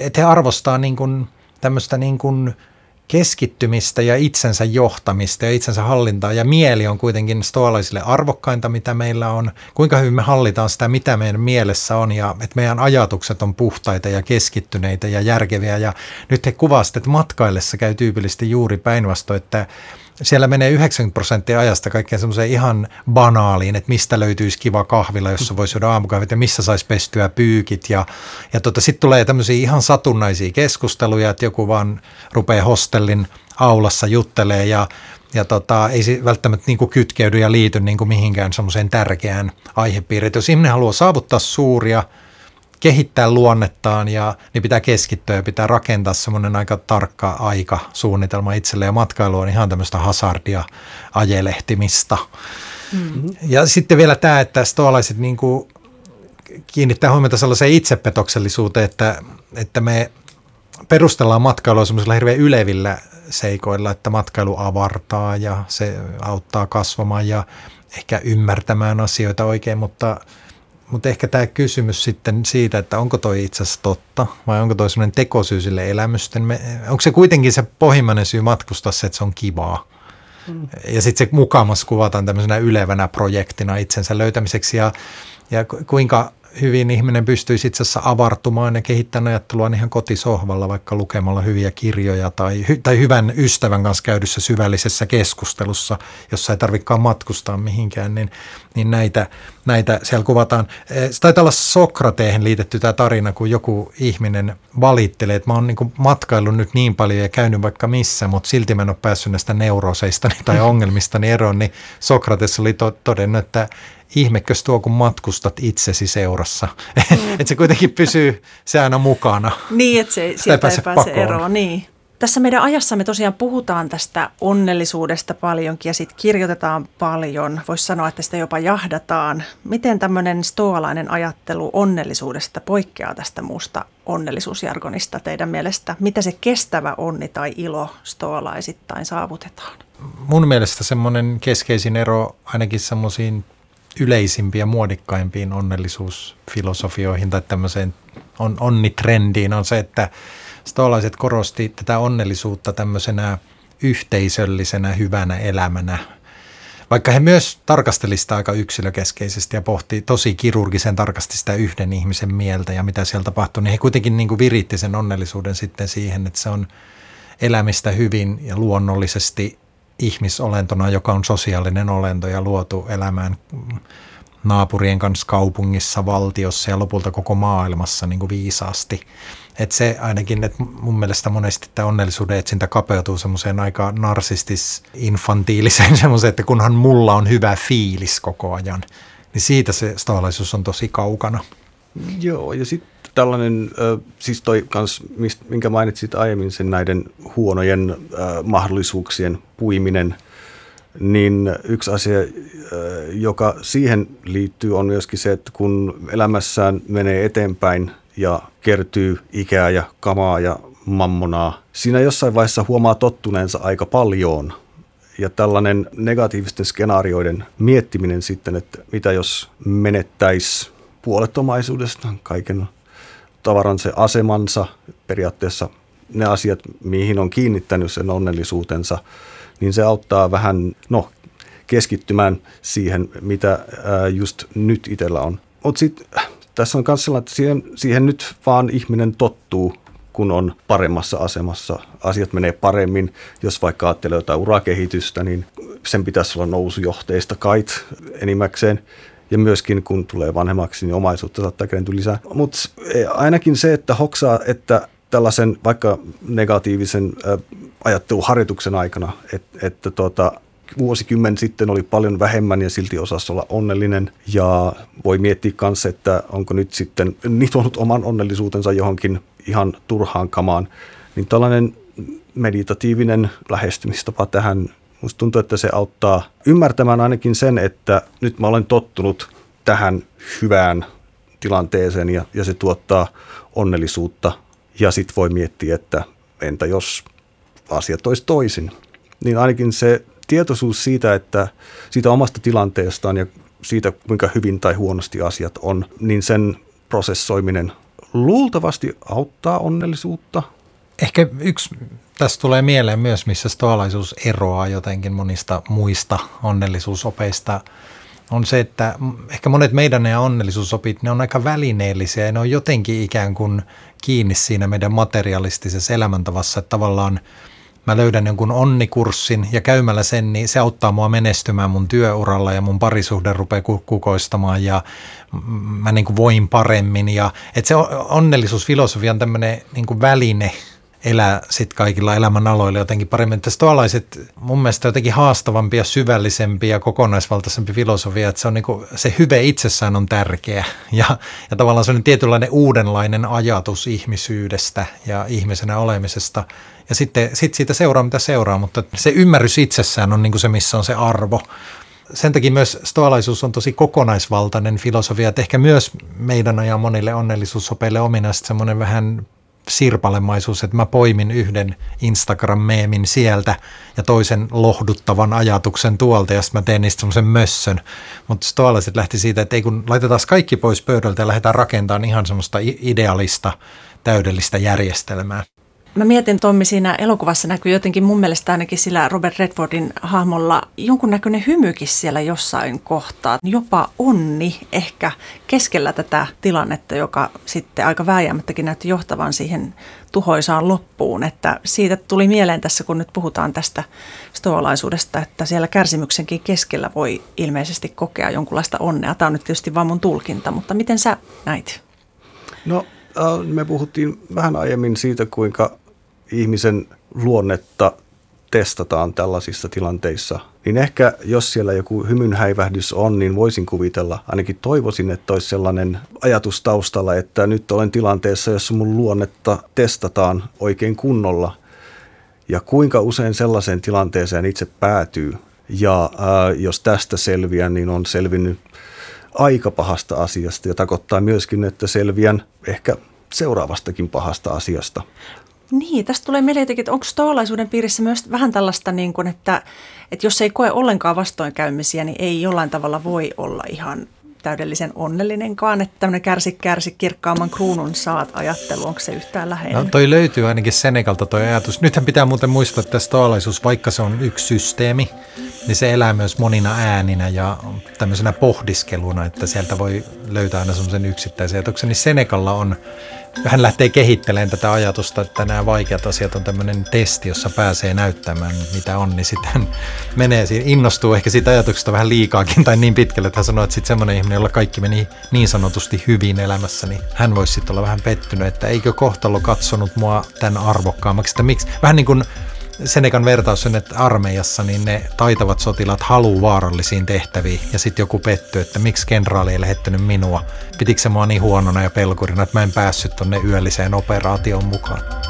he arvostaa niin kuin tämmöistä niin kuin keskittymistä ja itsensä johtamista ja itsensä hallintaa, ja mieli on kuitenkin stoalaisille arvokkainta, mitä meillä on. Kuinka hyvin me hallitaan sitä, mitä meidän mielessä on, ja että meidän ajatukset on puhtaita ja keskittyneitä ja järkeviä. Ja nyt he kuvasivat, että matkaillessa käy tyypillisesti juuri päinvastoin, että siellä menee 90% ajasta kaikkeen semmoiseen ihan banaaliin, että mistä löytyisi kiva kahvila, jossa voisi juoda aamukahvit ja missä saisi pestyä pyykit. Ja sitten tulee tämmöisiä ihan satunnaisia keskusteluja, että joku vaan rupeaa hostellin aulassa juttelee ja ei se välttämättä niin kuin kytkeydy ja liity niin kuin mihinkään semmoiseen tärkeään aihepiiriin. Jos ihminen haluaa saavuttaa suuria, kehittää luonnettaan, niin pitää keskittyä ja pitää rakentaa semmoinen aika tarkka aikasuunnitelma itselle, ja matkailu on ihan tämmöistä hazardia, ajelehtimista. Mm-hmm. Ja sitten vielä tämä, että stoalaiset niin kuin kiinnittää huomiota sellaiseen itsepetoksellisuuteen, että me perustellaan matkailua semmoisilla hirveän ylevillä seikoilla, että matkailu avartaa ja se auttaa kasvamaan ja ehkä ymmärtämään asioita oikein, mutta ehkä tämä kysymys sitten siitä, että onko toi itse asiassa totta vai onko toi sellainen tekosyy sille elämysten, onko se kuitenkin se pohjimmainen syy matkustaa se, että se on kivaa. Ja sitten se mukamas kuvataan tämmöisenä ylevänä projektina itsensä löytämiseksi ja kuinka hyvin ihminen pystyisi itse asiassa avartumaan ja kehittämään ajattelua ihan kotisohvalla, vaikka lukemalla hyviä kirjoja tai hyvän ystävän kanssa käydyssä syvällisessä keskustelussa, jossa ei tarvitsekaan matkustaa mihinkään, niin näitä siellä kuvataan. Se taitaa olla Sokrateen liitetty tämä tarina, kun joku ihminen valittelee, että mä oon niin matkaillut nyt niin paljon ja käynyt vaikka missä, mutta silti mä en ole päässyt näistä neuroseistani tai ongelmistani eroon, niin Sokrates oli todennut, että ihmekös tuo, kun matkustat itsesi seurassa. Että se kuitenkin pysyy se aina mukana. Niin, että sieltä ei pääse eroon. Niin. Tässä meidän ajassamme tosiaan puhutaan tästä onnellisuudesta paljonkin ja sitten kirjoitetaan paljon. Voisi sanoa, että sitä jopa jahdataan. Miten tämmöinen stoalainen ajattelu onnellisuudesta poikkeaa tästä muusta onnellisuusjargonista teidän mielestä? Mitä se kestävä onni tai ilo stoalaisittain saavutetaan? Mun mielestä semmoinen keskeisin ero ainakin semmoisiin yleisimpiin ja muodikkaimpiin onnellisuusfilosofioihin tai tämmöiseen onnitrendiin on se, että stoalaiset korosti tätä onnellisuutta tämmöisenä yhteisöllisenä hyvänä elämänä. Vaikka he myös tarkastelivat sitä aika yksilökeskeisesti ja pohti tosi kirurgisen tarkasti sitä yhden ihmisen mieltä ja mitä siellä tapahtui, niin he kuitenkin niin kuin viritti sen onnellisuuden sitten siihen, että se on elämistä hyvin ja luonnollisesti ihmisolentona, joka on sosiaalinen olento ja luotu elämään naapurien kanssa kaupungissa, valtiossa ja lopulta koko maailmassa niin kuin viisaasti. Että se ainakin, että mun mielestä monesti tämä onnellisuuden etsintä kapeutuu semmoiseen aika narsistis-infantiiliseen semmoiseen, että kunhan mulla on hyvä fiilis koko ajan, niin siitä se stoalaisuus on tosi kaukana. Joo, ja sitten tällainen, siis toi kans, minkä mainitsit aiemmin, sen näiden huonojen mahdollisuuksien puiminen, niin yksi asia, joka siihen liittyy, on myöskin se, että kun elämässään menee eteenpäin ja kertyy ikää ja kamaa ja mammonaa, siinä jossain vaiheessa huomaa tottuneensa aika paljon. Ja tällainen negatiivisten skenaarioiden miettiminen sitten, että mitä jos menettäisi puolet omaisuudesta, kaiken tavaran se asemansa, periaatteessa ne asiat, mihin on kiinnittänyt sen onnellisuutensa, niin se auttaa vähän keskittymään siihen, mitä just nyt itsellä on. Mutta sitten tässä on myös sellainen, että siihen nyt vaan ihminen tottuu, kun on paremmassa asemassa. Asiat menee paremmin. Jos vaikka ajattelee jotain urakehitystä, niin sen pitäisi olla nousujohteista kait enimmäkseen. Ja myöskin kun tulee vanhemmaksi, niin omaisuutta saattaa kerentyä lisää. Mutta ainakin se, että hoksaa, että tällaisen vaikka negatiivisen ajatteluharjoituksen aikana, että vuosikymmen sitten oli paljon vähemmän ja silti osasi olla onnellinen. Ja voi miettiä kanssa, että onko nyt sitten nitonut oman onnellisuutensa johonkin ihan turhaan kamaan. Niin tällainen meditatiivinen lähestymistapa tähän, musta tuntuu, että se auttaa ymmärtämään ainakin sen, että nyt mä olen tottunut tähän hyvään tilanteeseen ja se tuottaa onnellisuutta. Ja sitten voi miettiä, että entä jos asiat olisi toisin. Niin ainakin se tietoisuus siitä, että siitä omasta tilanteestaan ja siitä, kuinka hyvin tai huonosti asiat on, niin sen prosessoiminen luultavasti auttaa onnellisuutta. Ehkä yksi tästä tulee mieleen myös, missä stoalaisuus eroaa jotenkin monista muista onnellisuusopeista, on se, että ehkä monet meidän ja onnellisuusopit, ne on aika välineellisiä ja ne on jotenkin ikään kuin kiinni siinä meidän materialistisessa elämäntavassa, että tavallaan mä löydän jonkun onnikurssin ja käymällä sen, niin se auttaa mua menestymään mun työuralla ja mun parisuhde rupeaa kukoistamaan ja mä niin kuin voin paremmin. Ja, että se onnellisuusfilosofia on tämmöinen niin kuin väline elää sitten kaikilla elämän aloilla jotenkin paremmin. Että stoalaiset mun mielestä jotenkin haastavampia, syvällisempiä ja kokonaisvaltaisempi filosofia, että se on niin kuin, se hyve itsessään on tärkeä ja tavallaan se on tietynlainen uudenlainen ajatus ihmisyydestä ja ihmisenä olemisesta. Ja sitten siitä seuraa, mitä seuraa, mutta se ymmärrys itsessään on niin kuin se, missä on se arvo. Sen takia myös stoalaisuus on tosi kokonaisvaltainen filosofia, että ehkä myös meidän ajan monille onnellisuusopeille ominaista semmoinen vähän sirpalemaisuus, että mä poimin yhden Instagram-meemin sieltä ja toisen lohduttavan ajatuksen tuolta ja sitten mä teen niistä semmoisen mössön. Mutta stoalaiset lähti siitä, että ei kun laitetaan kaikki pois pöydältä ja lähdetään rakentamaan ihan semmoista idealista, täydellistä järjestelmää. Mä mietin, Tommi, siinä elokuvassa näkyy jotenkin mun mielestä ainakin sillä Robert Redfordin hahmolla jonkunnäköinen hymykin siellä jossain kohtaa. Jopa onni ehkä keskellä tätä tilannetta, joka sitten aika vääjäämättäkin näytti johtavan siihen tuhoisaan loppuun. Että siitä tuli mieleen tässä, kun nyt puhutaan tästä stoalaisuudesta, että siellä kärsimyksenkin keskellä voi ilmeisesti kokea jonkunlaista onnea. Tämä on nyt tietysti vaan mun tulkinta, mutta miten sä näit? No, me puhuttiin vähän aiemmin siitä, kuinka ihmisen luonnetta testataan tällaisissa tilanteissa, niin ehkä jos siellä joku hymynhäivähdys on, niin voisin kuvitella, ainakin toivoisin, että olisi sellainen ajatus taustalla, että nyt olen tilanteessa, jossa mun luonnetta testataan oikein kunnolla ja kuinka usein sellaiseen tilanteeseen itse päätyy ja jos tästä selviää, niin on selvinnyt aika pahasta asiasta ja tarkoittaa myöskin, että selviän ehkä seuraavastakin pahasta asiasta. Niin, tästä tulee mieleen jotenkin, että onko stoalaisuuden piirissä myös vähän tällaista, niin kuin, että jos ei koe ollenkaan vastoinkäymisiä, niin ei jollain tavalla voi olla ihan täydellisen onnellinenkaan, että tämmöinen kärsi kirkkaamman kruunun saat ajattelu, onko se yhtään läheinen? No toi löytyy ainakin Senecalta toi ajatus. Nythän pitää muuten muistaa, että stoalaisuus, vaikka se on yksi systeemi, niin se elää myös monina ääninä ja tämmöisenä pohdiskeluna, että sieltä voi löytää aina semmoisen yksittäisen ajatuksen. Niin Senecalla on, hän lähtee kehittelemään tätä ajatusta, että nämä vaikeat asiat on tämmöinen testi, jossa pääsee näyttämään, mitä on, niin sitten menee, innostuu ehkä siitä ajatuksesta vähän liikaakin tai niin pitkälle, että hän sanoo, että sitten semmoinen ihminen, jolla kaikki meni niin sanotusti hyvin elämässä, niin hän voisi sitten olla vähän pettynyt, että eikö kohtalo katsonut mua tämän arvokkaammaksi, että miksi, vähän niin kuin Senecan vertaus on, että armeijassa niin ne taitavat sotilaat haluaa vaarallisiin tehtäviin ja sitten joku pettyy, että miksi kenraali ei lähettänyt minua. Pitikö se mua niin huonona ja pelkurina, että mä en päässyt tonne yölliseen operaatioon mukaan.